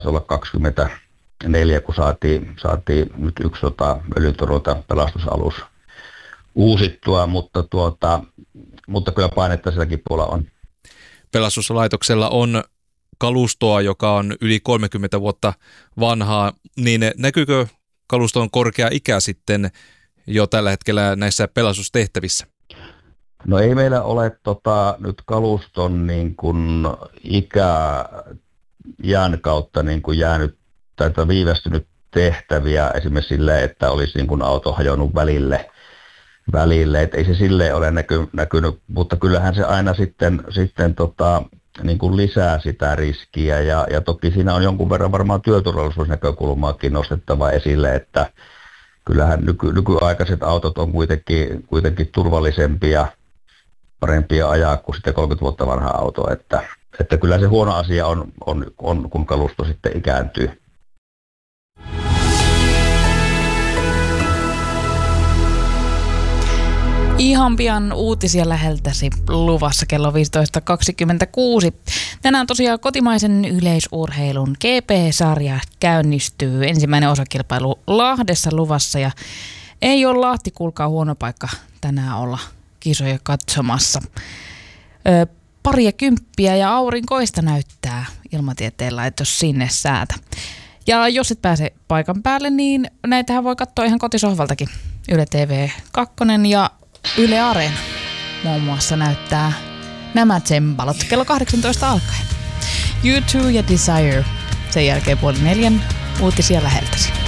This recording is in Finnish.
olla 24, kun saatiin nyt yksi öljyntorjunta pelastusalus uusittua, mutta kyllä painetta silläkin puolella on. Pelastuslaitoksella on kalustoa, joka on yli 30 vuotta vanhaa, niin näkyykö kaluston korkea ikä sitten jo tällä hetkellä näissä pelastustehtävissä? No ei meillä ole nyt kaluston niin kuin iän kautta niin kuin jäänyt tai viivästynyt tehtäviä esimerkiksi silleen, että olisi niin kuin auto hajonnut välille. Et ei se silleen ole näkynyt, mutta kyllähän se aina sitten niin kuin lisää sitä riskiä ja toki siinä on jonkun verran varmaan työturvallisuusnäkökulmaakin nostettava esille, että kyllähän nykyaikaiset autot on kuitenkin turvallisempia, parempia ajaa kuin sitten 30 vuotta vanha auto, että kyllä se huono asia on kun kalusto sitten ikääntyy. Ihan pian uutisia läheltäsi luvassa kello 15.26. Tänään tosiaan kotimaisen yleisurheilun GP-sarja käynnistyy. Ensimmäinen osakilpailu Lahdessa luvassa ja ei ole Lahti, kuulkaa, huono paikka tänään olla kisoja katsomassa. 20 ja aurinkoista näyttää Ilmatieteen laitos sinne säätä. Ja jos et pääse paikan päälle, niin näitähän voi katsoa ihan kotisohvaltakin. Yle TV 2 ja Yle Areena muun muassa näyttää nämä tsembalot kello 18 alkaen. U2 ja Desire. Sen jälkeen 3:30 uutisia läheltäsi.